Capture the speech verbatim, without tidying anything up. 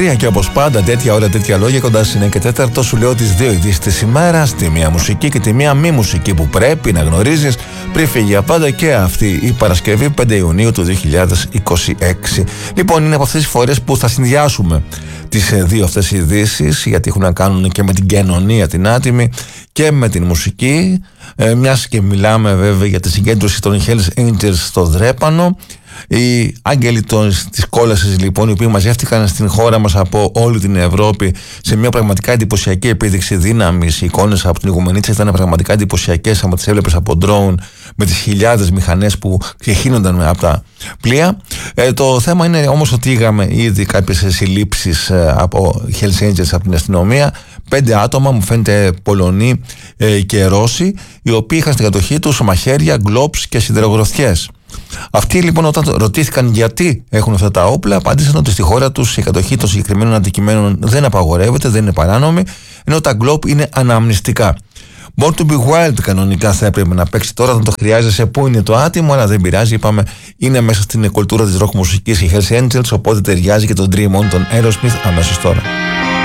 Και όπως πάντα, τέτοια ώρα, τέτοια λόγια, κοντά στις εννιά και τέταρτο σου λέω τις δύο ειδήσεις της ημέρας, τη μία μουσική και τη μία μη μουσική που πρέπει να γνωρίζεις πριν φύγει για πάντα και αυτή η Παρασκευή πέντε Ιουνίου του δύο χιλιάδες είκοσι έξι. Λοιπόν, είναι από αυτές τις φορές που θα συνδυάσουμε τις δύο αυτές ειδήσεις, γιατί έχουν να κάνουν και με την κοινωνία την άτιμη και με την μουσική, ε, μιας και μιλάμε βέβαια για τη συγκέντρωση των Hells Angels στο Δρέπανο. Οι άγγελοι της κόλασης λοιπόν, οι οποίοι μαζεύτηκαν στην χώρα μας από όλη την Ευρώπη σε μια πραγματικά εντυπωσιακή επίδειξη δύναμης. Οι εικόνες από την Ιγουμενίτσα ήταν πραγματικά εντυπωσιακές, άμα τις έβλεπες από ντρόουν με τις χιλιάδες μηχανές που ξεχύνονταν από τα πλοία. Ε, το θέμα είναι όμως ότι είχαμε ήδη κάποιες συλλήψεις ε, από Hells Angels από την αστυνομία. Πέντε άτομα, μου φαίνεται Πολωνοί ε, και Ρώσοι, οι οποίοι είχαν στην κατοχή τους μαχαίρια, γκλόπς και σιδερογροθιές. Αυτοί λοιπόν, όταν ρωτήθηκαν γιατί έχουν αυτά τα όπλα, απάντησαν ότι στη χώρα τους η κατοχή των συγκεκριμένων αντικειμένων δεν απαγορεύεται, δεν είναι παράνομη, ενώ τα γκλόπ είναι αναμνηστικά. Born to be Wild κανονικά θα έπρεπε να παίξει τώρα, όταν το χρειάζεσαι, που είναι το άτιμο, αλλά δεν πειράζει. Είπαμε, είναι μέσα στην κουλτούρα της rock μουσικής οι Hells Angels, οπότε ταιριάζει και το Dream On των Aerosmith αμέσως τώρα.